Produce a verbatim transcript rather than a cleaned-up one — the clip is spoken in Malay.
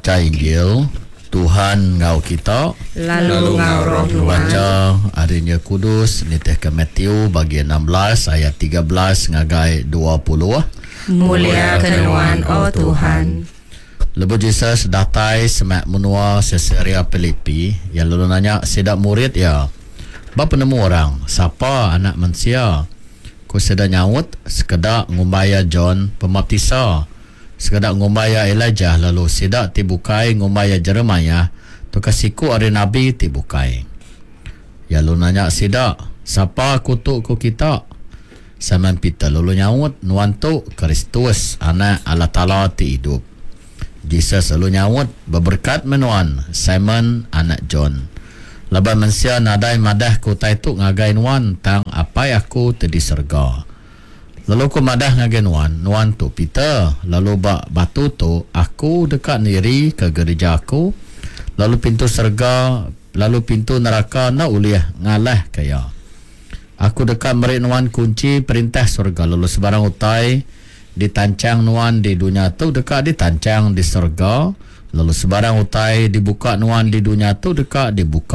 baca Injil Tuhan ngau kita lalu ngau roh Nuan. Baca harinya kudus nitih ke Matthew bagian enam belas ayat tiga belas ngagai dua puluh. Mulia ke Nuan, oh Tuhan. Lepas Jesus datai semak menua Caesarea Philippi, yang lalu nanya sedak murid ya, bapa nemu orang siapa anak manusia? Ku sedak nyaut sekedar ngumbaya John Pembaptisa, sekedar ngumbaya Elijah, lalu sedak tibukai ngumbaya Jeremiah tu kasiku ada nabi tibukai. Ya lalu nanya sedak siapa kutuk ku kita? Simon Peter lalu nyaut nuan tu Kristus anak Allah Taala ti hidup. Jesus lalu nyaut berberkat menuan Simon anak John. Laba manusia nadai madah ku taitu ngagai nuan tang apa aku tadi serga. Lalu ku madah ngagai nuan, nuan tu Peter. Lalu bak batu tu aku dekat niri ke gereja aku. Lalu pintu serga, lalu pintu neraka na uliah ngalah kaya. Aku dekat merik nuan kunci perintah surga. Lalu sebarang utai ditancang nuan di dunia tu dekat ditancang di surga. Lalu sebarang utai dibuka nuan di dunia tu dekat dibuka